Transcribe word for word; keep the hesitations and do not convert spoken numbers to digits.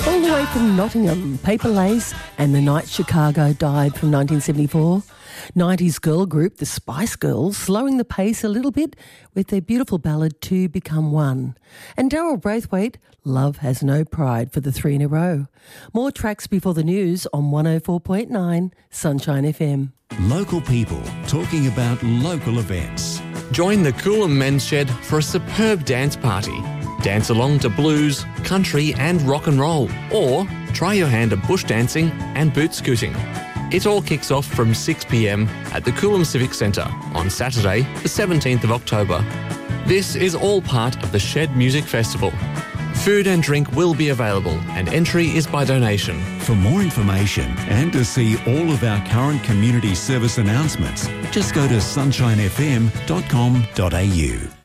All the way from Nottingham, Paper Lace and The Night Chicago died from nineteen seventy-four. nineties girl group The Spice Girls slowing the pace a little bit with their beautiful ballad Two Become One. And Daryl Braithwaite, Love Has No Pride for the three in a row. More tracks before the news on one oh four point nine Sunshine F M. Local people talking about local events. Join the Coolum Men's Shed for a superb dance party. Dance along to blues, country and rock and roll, or try your hand at bush dancing and boot scooting. It all kicks off from six p m at the Coolum Civic Centre on Saturday, the seventeenth of October. This is all part of the Shed Music Festival. Food and drink will be available and entry is by donation. For more information and to see all of our current community service announcements, just go to sunshine f m dot com dot a u.